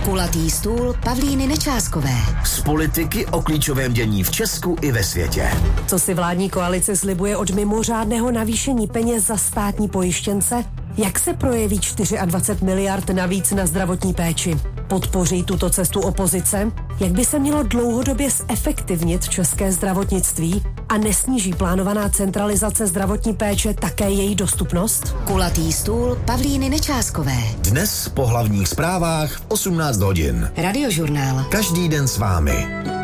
Kulatý stůl Pavlíny Nečáskové. Z politiky o klíčovém dění v Česku i ve světě. Co si vládní koalice slibuje od mimořádného navýšení peněz za státní pojištěnce? Jak se projeví 24 miliard navíc na zdravotní péči? Podpoří tuto cestu opozice? Jak by se mělo dlouhodobě zefektivnit české zdravotnictví? A nesníží plánovaná centralizace zdravotní péče také její dostupnost? Kulatý stůl Pavlíny Nečáskové. Dnes po hlavních zprávách v 18 hodin. Radiožurnál. Každý den s vámi.